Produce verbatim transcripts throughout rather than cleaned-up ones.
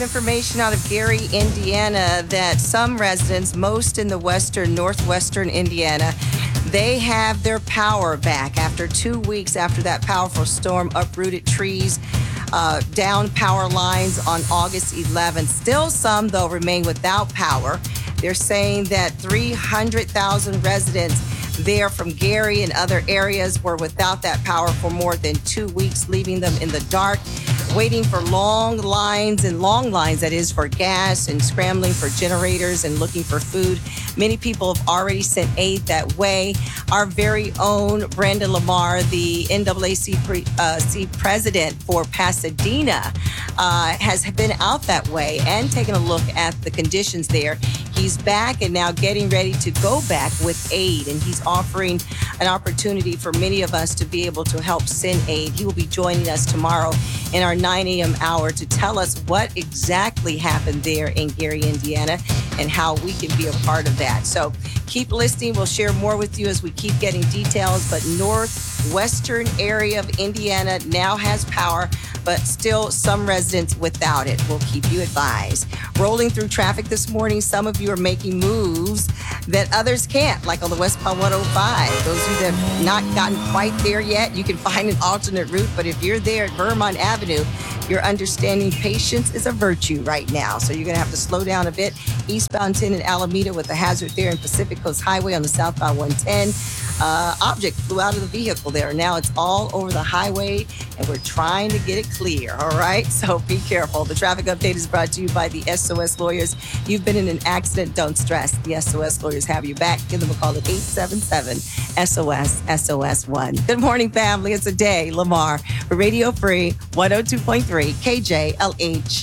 information out of Gary, Indiana, that some residents, most in the western, northwestern Indiana, they have their power back after two weeks after that powerful storm uprooted trees, uh, down power lines on August eleventh. Still some, though, remain without power. They're saying that three hundred thousand residents there from Gary and other areas were without that power for more than two weeks, leaving them in the dark, waiting for long lines and long lines, that is, for gas and scrambling for generators and looking for food. Many people have already sent aid that way. Our very own Brandon Lamar, the N double A C pre, uh, C president for Pasadena, uh, has been out that way and taken a look at the conditions there. He's back and now getting ready to go back with aid, and he's offering an opportunity for many of us to be able to help send aid. He will be joining us tomorrow in our nine a.m. hour to tell us what exactly happened there in Gary, Indiana, and how we can be a part of that. So keep listening. We'll share more with you as we keep getting details, but northwestern area of Indiana now has power, but still some residents without it. We'll keep you advised. Rolling through traffic this morning, some of you are making moves that others can't, like on the westbound one oh five. Those of you that have not gotten quite there yet, you can find an alternate route, but if you're there at Vermont Avenue, you're understanding patience is a virtue right now. So you're going to have to slow down a bit. Eastbound ten in Alameda with a hazard there in Pacific Coast Highway on the southbound one ten. Uh, object flew out of the vehicle there. Now it's all over the highway, and we're trying to get it clear, all right? So be careful. The traffic update is brought to you by the S O S Lawyers. You've been in an accident, don't stress. The S O S Lawyers have you back. Give them a call at eight seven seven S O S S O S one. Good morning, family. It's a day, Lamar, for Radio Free one oh two point three K J L H.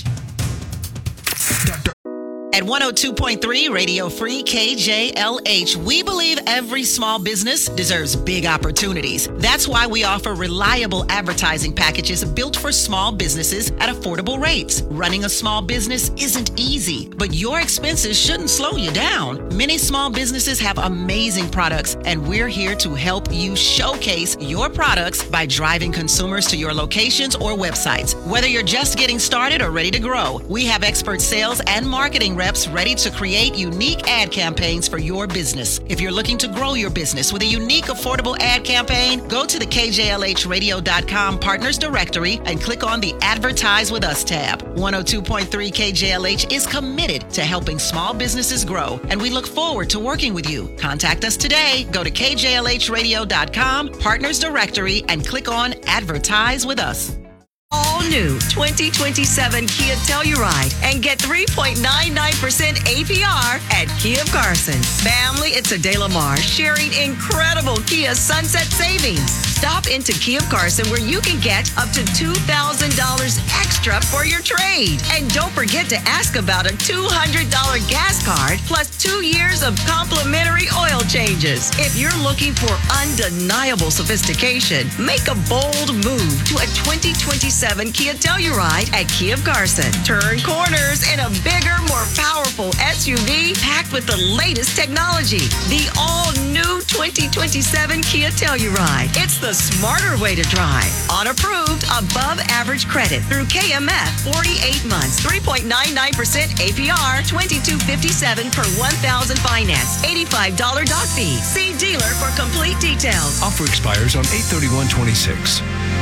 At one oh two point three Radio Free K J L H, we believe every small business deserves big opportunities. That's why we offer reliable advertising packages built for small businesses at affordable rates. Running a small business isn't easy, but your expenses shouldn't slow you down. Many small businesses have amazing products, and we're here to help you showcase your products by driving consumers to your locations or websites. Whether you're just getting started or ready to grow, we have expert sales and marketing reps ready to create unique ad campaigns for your business. If you're looking to grow your business with a unique, affordable ad campaign, go to the K J L H radio dot com Partners Directory and click on the Advertise with Us tab. one oh two point three K J L H is committed to helping small businesses grow, and we look forward to working with you. Contact us today. Go to K J L H radio dot com Partners Directory and click on Advertise with Us. All new twenty twenty-seven Kia Telluride and get three point nine nine percent A P R at Kia of Carson. Family, it's a De Lamar sharing incredible Kia Sunset savings. Stop into Kia of Carson where you can get up to two thousand dollars extra for your trade. And don't forget to ask about a two hundred dollars gas card plus two years of complimentary oil changes. If you're looking for undeniable sophistication, make a bold move to a twenty twenty-seven Kia Telluride at Kia of Carson. Turn corners in a bigger, more powerful S U V packed with the latest technology. The all-new twenty twenty-seven Kia Telluride. It's the smarter way to drive. On approved, above average credit through K M F, forty-eight months, three point nine nine percent A P R, twenty-two fifty-seven per one thousand finance, eighty-five dollars doc fee. See dealer for complete details. Offer expires on eight thirty-one twenty-six.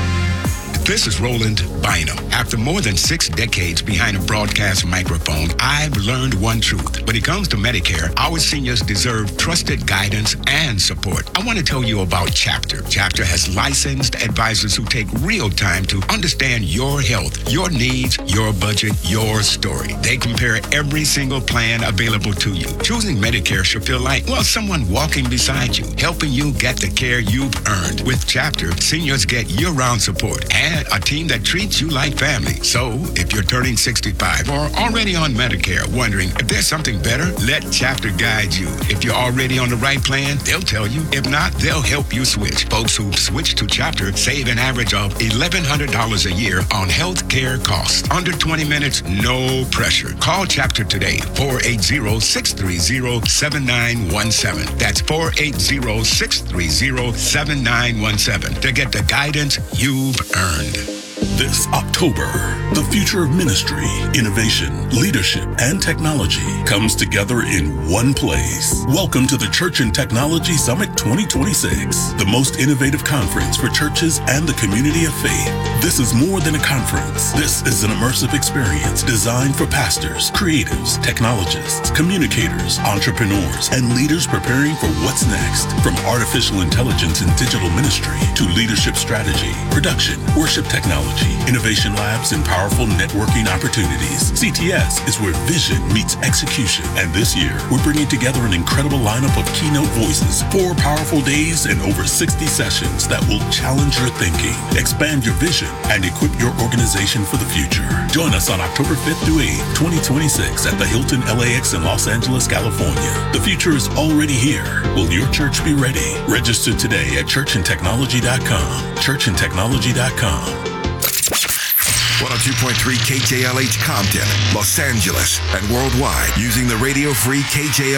This is Roland Bynum. After more than six decades behind a broadcast microphone, I've learned one truth. When it comes to Medicare, our seniors deserve trusted guidance and support. I want to tell you about Chapter. Chapter has licensed advisors who take real time to understand your health, your needs, your budget, your story. They compare every single plan available to you. Choosing Medicare should feel like, well, someone walking beside you, helping you get the care you've earned. With Chapter, seniors get year-round support and a team that treats you like family. So, if you're turning sixty-five or already on Medicare, wondering if there's something better, let Chapter guide you. If you're already on the right plan, they'll tell you. If not, they'll help you switch. Folks who've switched to Chapter save an average of eleven hundred dollars a year on health care costs. Under twenty minutes, no pressure. Call Chapter today, four eight zero, six three zero, seven nine one seven. That's four eight zero, six three zero, seven nine one seven to get the guidance you've earned. This October, the future of ministry, innovation, leadership, and technology comes together in one place. Welcome to the Church and Technology Summit twenty twenty-six, the most innovative conference for churches and the community of faith. This is more than a conference. This is an immersive experience designed for pastors, creatives, technologists, communicators, entrepreneurs, and leaders preparing for what's next. From artificial intelligence and digital ministry to leadership strategy, production, worship technology, innovation labs, and powerful networking opportunities. C T S is where vision meets execution. And this year, we're bringing together an incredible lineup of keynote voices, four powerful days, and over sixty sessions that will challenge your thinking, expand your vision, and equip your organization for the future. Join us on October fifth through eighth, twenty twenty-six at the Hilton L A X in Los Angeles, California. The future is already here. Will your church be ready? Register today at church and technology dot com. church and technology dot com. one oh two point three K J L H Compton, Los Angeles, and worldwide using the Radio Free K J L H